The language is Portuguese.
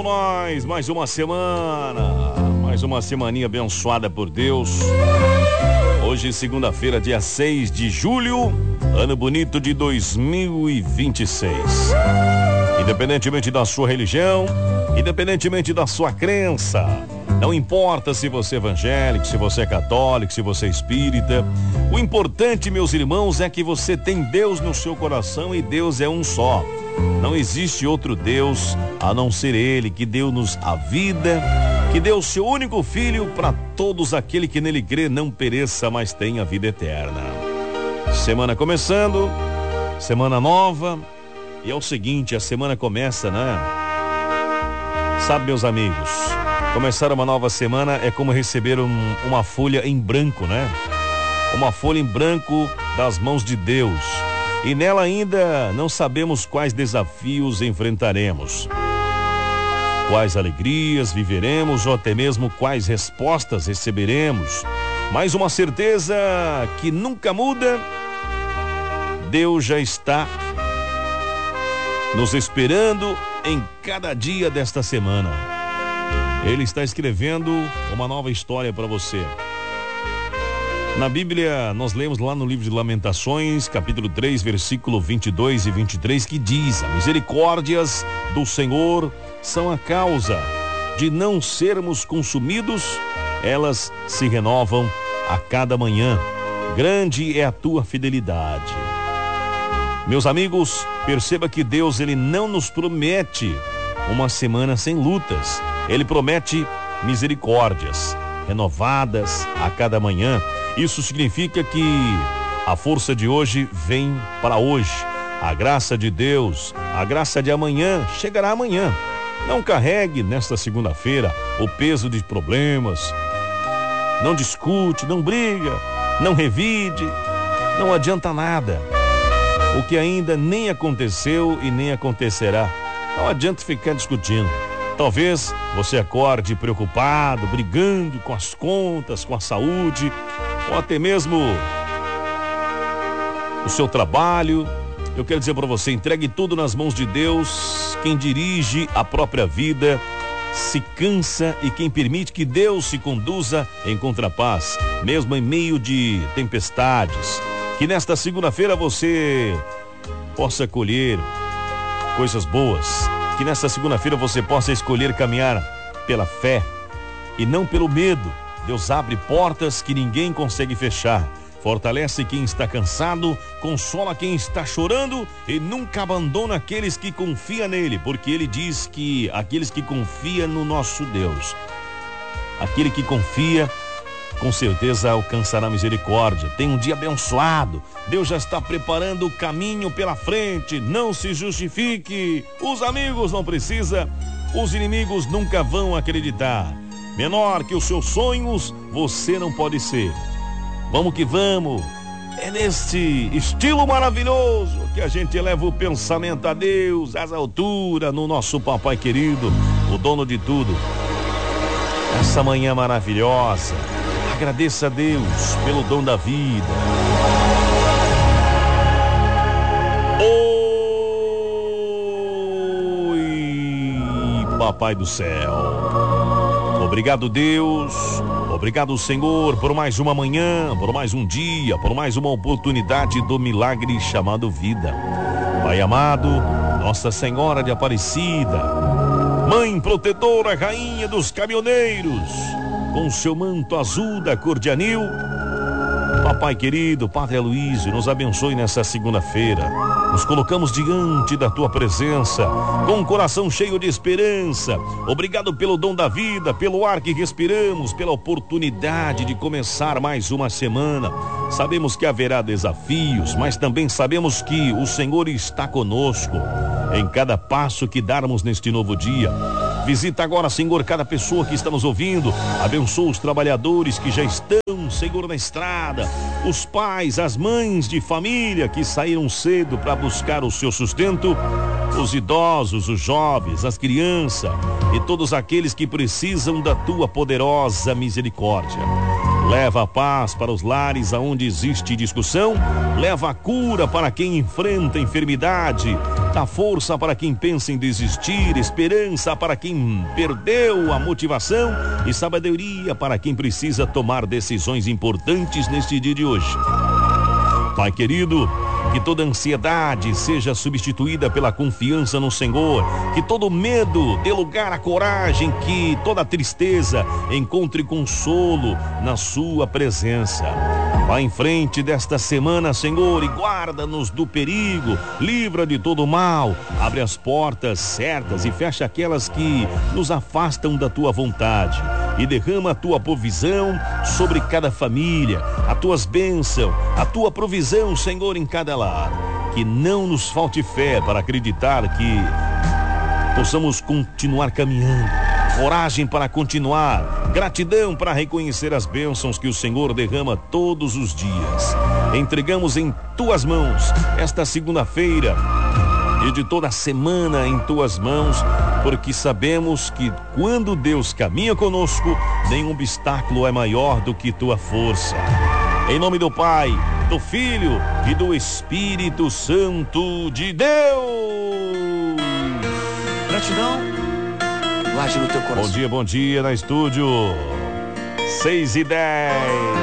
Vamos nós, mais uma semaninha abençoada por Deus. Hoje, segunda-feira, dia 6 de julho, ano bonito de 2026. Independentemente da sua religião, independentemente da sua crença, não importa se você é evangélico, se você é católico, se você é espírita, o importante, meus irmãos, é que você tem Deus no seu coração e Deus é um só. Não existe outro Deus a não ser Ele, que deu-nos a vida, que deu o seu único Filho para todos aquele que nele crê não pereça, mas tenha vida eterna. Semana começando, semana nova, e é o seguinte, a semana começa, né? Sabe, meus amigos, começar uma nova semana é como receber uma folha em branco, né? Uma folha em branco das mãos de Deus. E nela ainda não sabemos quais desafios enfrentaremos, quais alegrias viveremos ou até mesmo quais respostas receberemos. Mas uma certeza que nunca muda, Deus já está nos esperando em cada dia desta semana. Ele está escrevendo uma nova história para você. Na Bíblia, nós lemos lá no livro de Lamentações, capítulo 3, versículo 22 e 23, que diz: as misericórdias do Senhor são a causa de não sermos consumidos, elas se renovam a cada manhã. Grande é a tua fidelidade. Meus amigos, perceba que Deus, Ele não nos promete uma semana sem lutas. Ele promete misericórdias renovadas a cada manhã. Isso significa que a força de hoje vem para hoje. A graça de Deus, a graça de amanhã, chegará amanhã. Não carregue nesta segunda-feira o peso de problemas. Não discute, não briga, não revide, não adianta nada. O que ainda nem aconteceu e nem acontecerá, não adianta ficar discutindo. Talvez você acorde preocupado, brigando com as contas, com a saúde, ou até mesmo o seu trabalho. Eu quero dizer para você, entregue tudo nas mãos de Deus. Quem dirige a própria vida se cansa, e quem permite que Deus se conduza encontra paz, mesmo em meio de tempestades. Que nesta segunda-feira você possa colher coisas boas. Que nesta segunda-feira você possa escolher caminhar pela fé e não pelo medo. Deus abre portas que ninguém consegue fechar. Fortalece quem está cansado, consola quem está chorando e nunca abandona aqueles que confiam nele, porque ele diz que aqueles que confiam no nosso Deus, aquele que confia, com certeza alcançará misericórdia. Tem um dia abençoado. Deus já está preparando o caminho pela frente. Não se justifique. Os amigos não precisam, os inimigos nunca vão acreditar. Menor que os seus sonhos, você não pode ser. Vamos que vamos. É nesse estilo maravilhoso que a gente eleva o pensamento a Deus, às alturas, no nosso papai querido, o dono de tudo. Essa manhã maravilhosa, agradeça a Deus pelo dom da vida. Oi, papai do céu. Obrigado, Deus. Obrigado, Senhor, por mais uma manhã, por mais um dia, por mais uma oportunidade do milagre chamado vida. Pai amado, Nossa Senhora de Aparecida, Mãe protetora, Rainha dos caminhoneiros, com seu manto azul da cor de anil, Papai querido, Padre Aloísio, nos abençoe nessa segunda-feira. Nos colocamos diante da tua presença com um coração cheio de esperança. Obrigado pelo dom da vida, pelo ar que respiramos, pela oportunidade de começar mais uma semana. Sabemos que haverá desafios, mas também sabemos que o Senhor está conosco em cada passo que darmos neste novo dia. Visita agora, Senhor, cada pessoa que está nos ouvindo. Abençoa os trabalhadores que já estão, Senhor, na estrada. Os pais, as mães de família que saíram cedo para buscar o seu sustento. Os idosos, os jovens, as crianças e todos aqueles que precisam da tua poderosa misericórdia. Leva a paz para os lares aonde existe discussão, leva a cura para quem enfrenta enfermidade, dá força para quem pensa em desistir, esperança para quem perdeu a motivação e sabedoria para quem precisa tomar decisões importantes neste dia de hoje. Pai querido, que toda ansiedade seja substituída pela confiança no Senhor, que todo medo dê lugar à coragem, que toda tristeza encontre consolo na sua presença. Vá em frente desta semana, Senhor, e guarda-nos do perigo, livra de todo mal, abre as portas certas e fecha aquelas que nos afastam da tua vontade. E derrama a tua provisão sobre cada família, as tuas bênçãos, a tua provisão, Senhor, em cada lar. Que não nos falte fé para acreditar que possamos continuar caminhando, coragem para continuar, gratidão para reconhecer as bênçãos que o Senhor derrama todos os dias. Entregamos em tuas mãos esta segunda-feira e de toda a semana em tuas mãos, porque sabemos que quando Deus caminha conosco, nenhum obstáculo é maior do que tua força. Em nome do Pai, do Filho e do Espírito Santo de Deus. Gratidão. Laje no teu coração. Bom dia na estúdio. 6:10.